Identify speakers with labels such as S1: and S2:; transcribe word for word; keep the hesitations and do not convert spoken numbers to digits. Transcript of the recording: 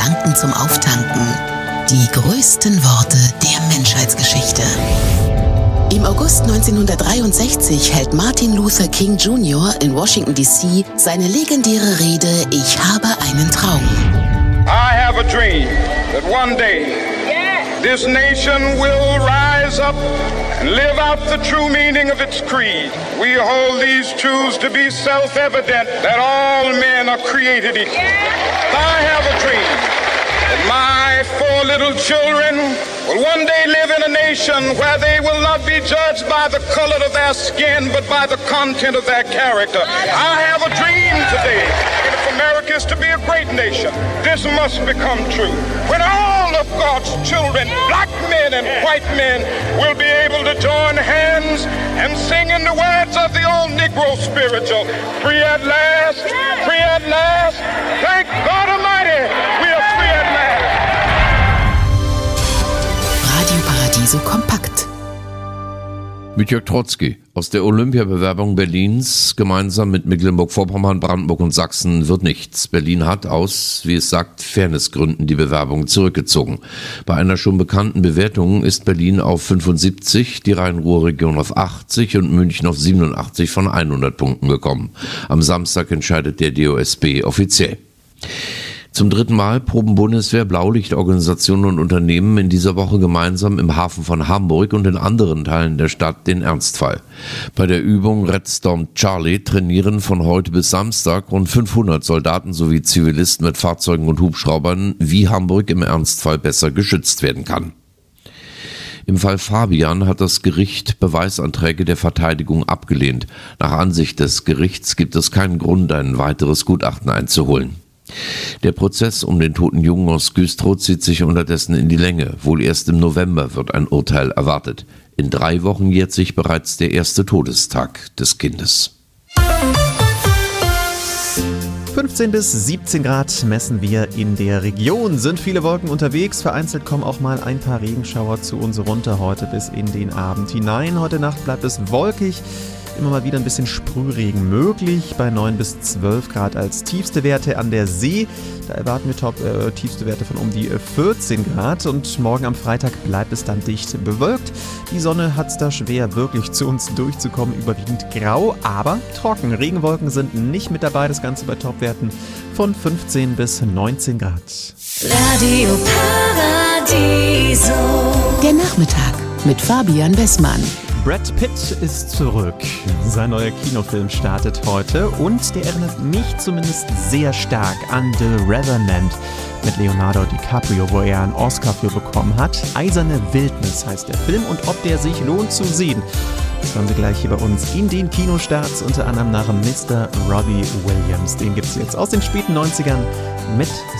S1: Gedanken zum Auftanken. Die größten Worte der Menschheitsgeschichte. Im August neunzehnhundertdreiundsechzig hält Martin Luther King Junior in Washington D C seine legendäre Rede Ich habe einen Traum.
S2: I have a dream that one day this nation will rise up and live out the true meaning of its creed. We hold these truths to be self-evident that all men are created equal. I have a dream that my four little children will one day live in a nation where they will not be judged by the color of their skin, but by the content of their character. I have a dream today. If America is to be a great nation, this must become true. When all of God's children, black men and white men, will be able to join hands and sing in the words of the old Negro spiritual, free at last, free at last, thank God Almighty, we are free at last.
S1: Radio Paradiso kompakt.
S3: Mit Jörg Trotzki aus der Olympiabewerbung Berlins gemeinsam mit Mecklenburg-Vorpommern, Brandenburg und Sachsen wird nichts. Berlin hat aus, wie es sagt, Fairnessgründen die Bewerbung zurückgezogen. Bei einer schon bekannten Bewertung ist Berlin auf fünfundsiebzig, die Rhein-Ruhr-Region auf achtzig und München auf siebenundachtzig von hundert Punkten gekommen. Am Samstag entscheidet der D O S B offiziell. Zum dritten Mal proben Bundeswehr, Blaulichtorganisationen und Unternehmen in dieser Woche gemeinsam im Hafen von Hamburg und in anderen Teilen der Stadt den Ernstfall. Bei der Übung Red Storm Charlie trainieren von heute bis Samstag rund fünfhundert Soldaten sowie Zivilisten mit Fahrzeugen und Hubschraubern, wie Hamburg im Ernstfall besser geschützt werden kann. Im Fall Fabian hat das Gericht Beweisanträge der Verteidigung abgelehnt. Nach Ansicht des Gerichts gibt es keinen Grund, ein weiteres Gutachten einzuholen. Der Prozess um den toten Jungen aus Güstrow zieht sich unterdessen in die Länge. Wohl erst im November wird ein Urteil erwartet. In drei Wochen jährt sich bereits der erste Todestag des Kindes.
S4: fünfzehn bis siebzehn Grad messen wir in der Region. Sind viele Wolken unterwegs. Vereinzelt kommen auch mal ein paar Regenschauer zu uns runter heute bis in den Abend hinein. Heute Nacht bleibt es wolkig. Immer mal wieder ein bisschen Sprühregen möglich, bei neun bis zwölf Grad als tiefste Werte an der See. Da erwarten wir top, äh, tiefste Werte von um die vierzehn Grad und morgen am Freitag bleibt es dann dicht bewölkt. Die Sonne hat es da schwer, wirklich zu uns durchzukommen, überwiegend grau, aber trocken. Regenwolken sind nicht mit dabei, das Ganze bei Topwerten von fünfzehn bis neunzehn Grad.
S1: Radio Paradiso. Der Nachmittag mit Fabian Bessmann.
S4: Brad Pitt ist zurück. Sein neuer Kinofilm startet heute und der erinnert mich zumindest sehr stark an The Revenant mit Leonardo DiCaprio, wo er einen Oscar für bekommen hat. Eiserne Wildnis heißt der Film und ob der sich lohnt zu sehen, das hören Sie gleich hier bei uns in den Kinostarts, unter anderem nach Mister Robbie Williams. Den gibt es jetzt aus den späten neunzigern mit